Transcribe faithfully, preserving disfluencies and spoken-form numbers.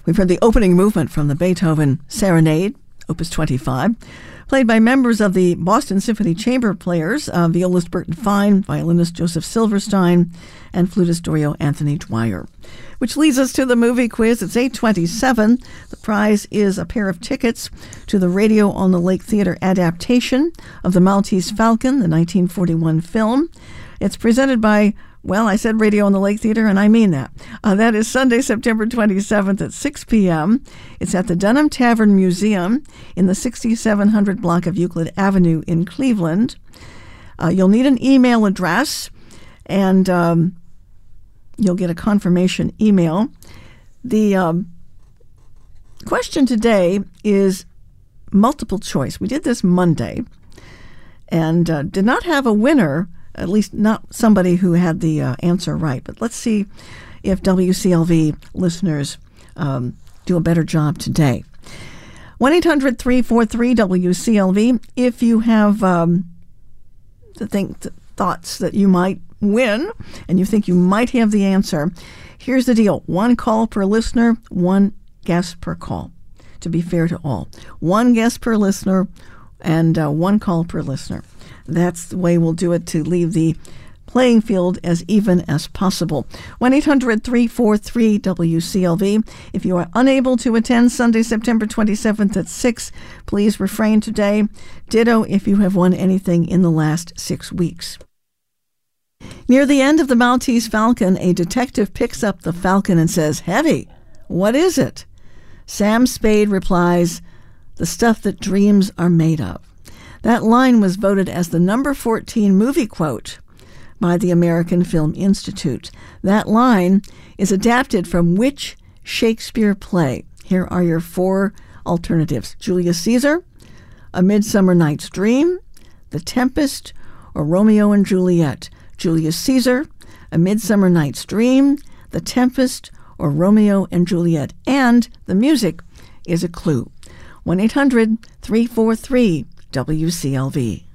We've heard the opening movement from the Beethoven Serenade, Opus twenty-five, played by members of the Boston Symphony Chamber Players, uh, violist Burton Fine, violinist Joseph Silverstein, and flutist Dorio Anthony Dwyer. Which leads us to the movie quiz. It's eight twenty-seven. The prize is a pair of tickets to the Radio on the Lake Theater adaptation of The Maltese Falcon, the nineteen forty-one film. It's presented by, well, I said Radio on the Lake Theater, and I mean that. Uh, that is Sunday, September twenty-seventh at six p.m. It's at the Dunham Tavern Museum in the sixty-seven hundred block of Euclid Avenue in Cleveland. Uh, you'll need an email address, and um, you'll get a confirmation email. The um, question today is multiple choice. We did this Monday and uh, did not have a winner, at least not somebody who had the uh, answer right. But let's see if W C L V listeners um, do a better job today. one eight hundred three four three W C L V. If you have um, the think, th- thoughts that you might win and you think you might have the answer, here's the deal. One call per listener, one guess per call, to be fair to all. One guess per listener and uh, one call per listener. That's the way we'll do it to leave the playing field as even as possible. one eight hundred three four three W C L V. If you are unable to attend Sunday, September twenty-seventh at six, please refrain today. Ditto if you have won anything in the last six weeks. Near the end of The Maltese Falcon, a detective picks up the falcon and says, "Heavy, what is it?" Sam Spade replies, "The stuff that dreams are made of." That line was voted as the number fourteen movie quote by the American Film Institute. That line is adapted from which Shakespeare play? Here are your four alternatives: Julius Caesar, A Midsummer Night's Dream, The Tempest, or Romeo and Juliet. Julius Caesar, A Midsummer Night's Dream, The Tempest, or Romeo and Juliet. And the music is a clue. one eight hundred three four three W C L V.